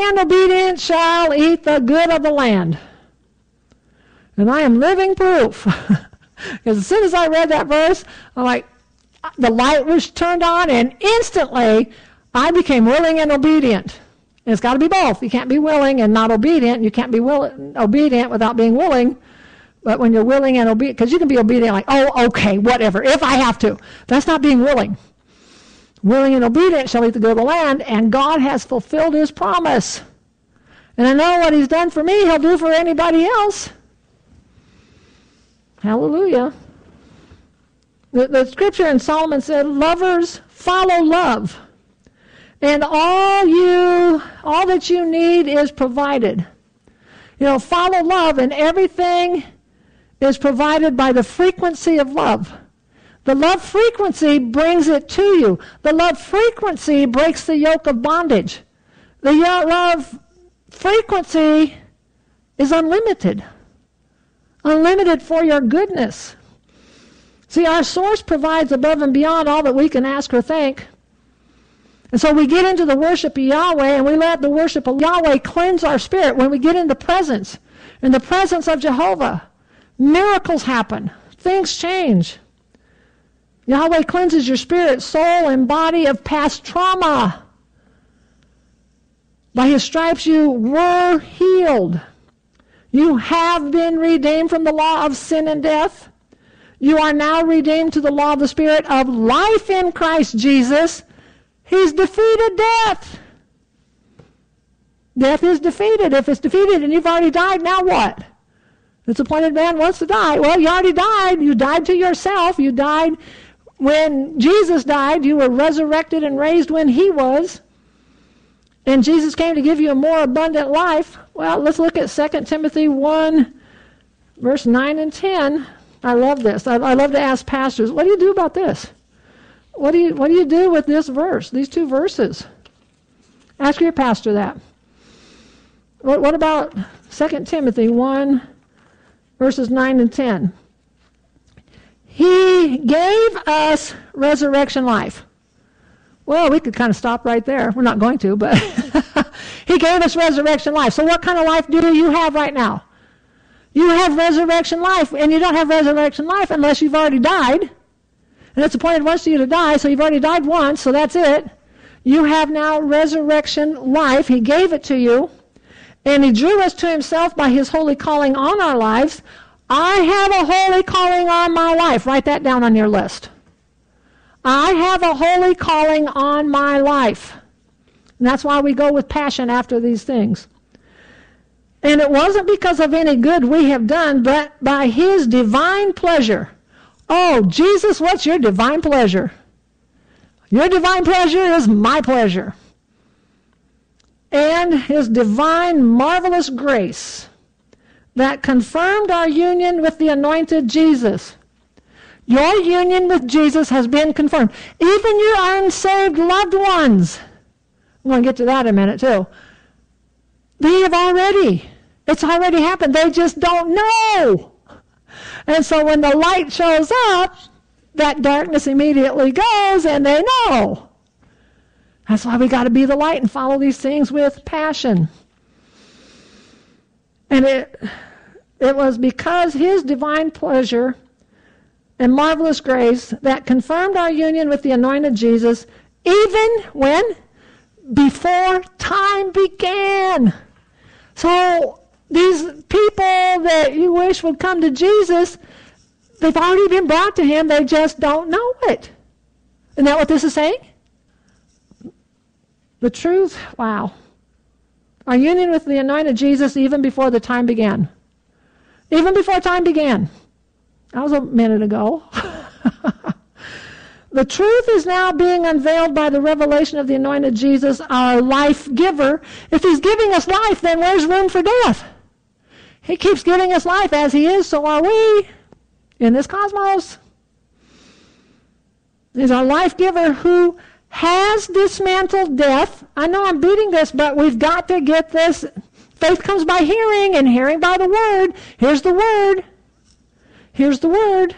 and obedient shall eat the good of the land. And I am living proof. Because as soon as I read that verse, I'm like, the light was turned on, and instantly I became willing and obedient. And it's got to be both. You can't be willing and not obedient. You can't be obedient without being willing. But when you're willing and obedient, because you can be obedient like, oh, okay, whatever, if I have to. That's not being willing. Willing and obedient shall eat the good of the land, and God has fulfilled his promise. And I know what he's done for me, he'll do for anybody else. Hallelujah. The scripture in Solomon said, lovers, follow love. And all that you need is provided. Follow love, and everything is provided by the frequency of love. The love frequency brings it to you. The love frequency breaks the yoke of bondage. The love frequency is unlimited. Unlimited for your goodness. See, our source provides above and beyond all that we can ask or think. And so we get into the worship of Yahweh, and we let the worship of Yahweh cleanse our spirit. When we get in the presence of Jehovah, miracles happen. Things change. Yahweh cleanses your spirit, soul, and body of past trauma. By his stripes you were healed. You have been redeemed from the law of sin and death. You are now redeemed to the law of the Spirit of life in Christ Jesus. He's defeated death. Death is defeated. If it's defeated and you've already died, now what? The disappointed man wants to die. Well, you already died. You died to yourself. You died when Jesus died. You were resurrected and raised when he was. And Jesus came to give you a more abundant life. Well, let's look at 2 Timothy 1, verse 9 and 10. I love this. I love to ask pastors, what do you do about this? What do you do with this verse, these two verses? Ask your pastor that. What about 2 Timothy 1, verses 9 and 10? He gave us resurrection life. Well, we could kind of stop right there. We're not going to, but he gave us resurrection life. So what kind of life do you have right now? You have resurrection life, and you don't have resurrection life unless you've already died. And it's appointed once to you to die, so you've already died once, so that's it. You have now resurrection life. He gave it to you, and he drew us to himself by his holy calling on our lives. I have a holy calling on my life. Write that down on your list. I have a holy calling on my life. And that's why we go with passion after these things. And it wasn't because of any good we have done, but by his divine pleasure. Oh, Jesus, what's your divine pleasure? Your divine pleasure is my pleasure. And his divine marvelous grace that confirmed our union with the anointed Jesus. Your union with Jesus has been confirmed. Even your unsaved loved ones. I'm going to get to that in a minute too. They have already. It's already happened. They just don't know. And so when the light shows up, that darkness immediately goes and they know. That's why we got to be the light and follow these things with passion. And it was because his divine pleasure and marvelous grace that confirmed our union with the anointed Jesus, even when? Before time began. So these people that you wish would come to Jesus, they've already been brought to him, they just don't know it. Isn't that what this is saying? The truth, wow. Our union with the anointed Jesus even before the time began. Even before time began. That was a minute ago. The truth is now being unveiled by the revelation of the anointed Jesus, our life giver. If he's giving us life, then where's room for death? He keeps giving us life as he is, so are we in this cosmos. He's our life giver who has dismantled death. I know I'm beating this, but we've got to get this. Faith comes by hearing, and hearing by the word. Here's the word. Here's the word.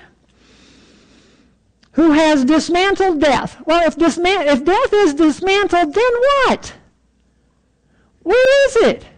Who has dismantled death. Well, if death is dismantled, then what? We is it?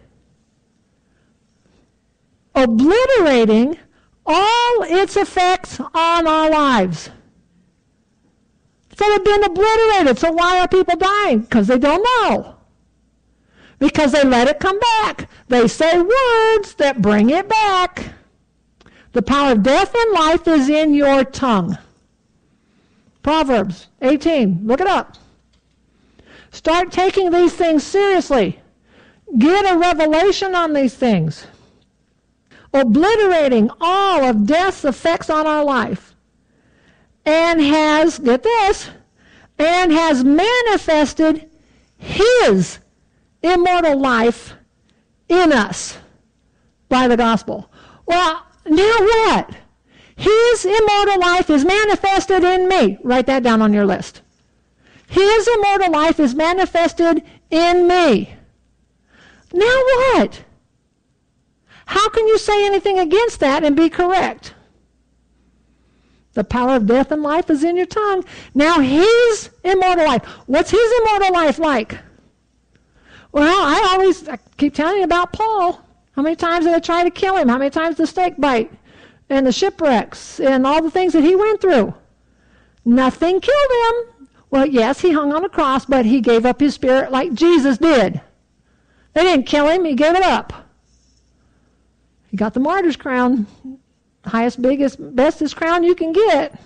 Obliterating all its effects on our lives. So they've been obliterated. So why are people dying? Because they don't know. Because they let it come back. They say words that bring it back. The power of death and life is in your tongue. Proverbs 18. Look it up. Start taking these things seriously. Get a revelation on these things. Obliterating all of death's effects on our life. And has, get this, and has manifested his immortal life in us by the gospel. Well, now what? His immortal life is manifested in me. Write that down on your list. His immortal life is manifested in me. Now what? How can you say anything against that and be correct? The power of death and life is in your tongue. Now his immortal life. What's his immortal life like? Well, I keep telling you about Paul. How many times did they try to kill him? How many times the snake bite? And the shipwrecks and all the things that he went through. Nothing killed him. Well, yes, he hung on a cross, but he gave up his spirit like Jesus did. They didn't kill him. He gave it up. He got the martyr's crown. Highest, biggest, bestest crown you can get.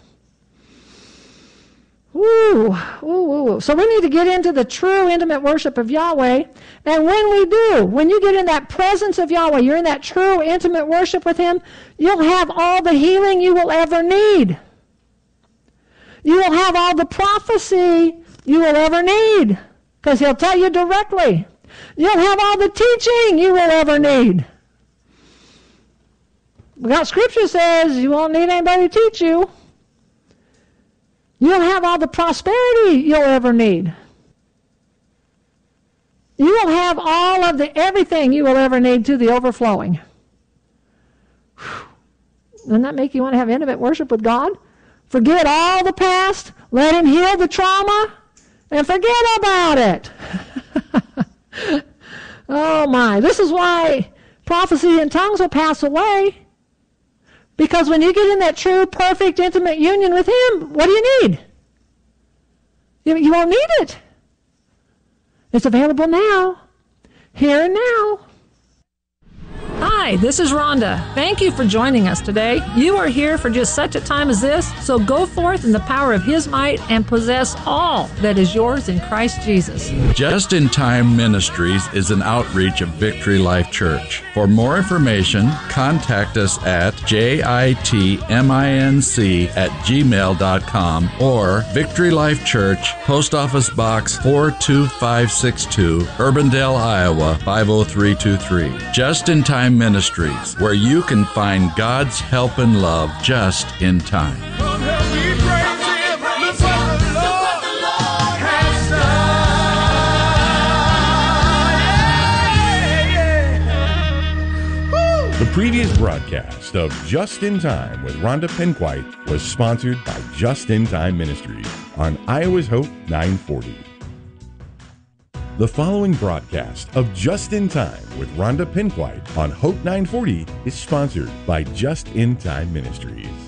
Ooh, ooh, ooh. So we need to get into the true intimate worship of Yahweh. And when we do, when you get in that presence of Yahweh, you're in that true intimate worship with him, you'll have all the healing you will ever need. You will have all the prophecy you will ever need, because he'll tell you directly. You'll have all the teaching you will ever need. Because Scripture says you won't need anybody to teach you. You'll have all the prosperity you'll ever need. You will have all of everything you will ever need to the overflowing. Whew. Doesn't that make you want to have intimate worship with God? Forget all the past, let him heal the trauma, and forget about it. Oh my, this is why prophecy and tongues will pass away. Because when you get in that true, perfect, intimate union with him, what do you need? You won't need it. It's available now, here and now. Hi, this is Rhonda. Thank you for joining us today. You are here for just such a time as this, so go forth in the power of his might and possess all that is yours in Christ Jesus. Just in Time Ministries is an outreach of Victory Life Church. For more information, contact us at jitminc@gmail.com or Victory Life Church, Post Office Box 42562, Urbandale, Iowa 50323. Just in Time Ministries, where you can find God's help and love just in time. The previous broadcast of Just in Time with Rhonda Penquite was sponsored by Just in Time Ministries on Iowa's Hope 940. The following broadcast of Just in Time with Rhonda Penquite on Hope 940 is sponsored by Just in Time Ministries.